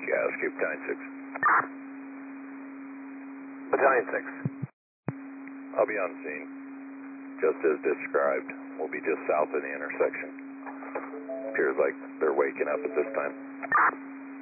Gas, keep Battalion 6. Battalion 6. I'll be on scene. Just as described. We'll be just south of the intersection. Appears like they're waking up at this time.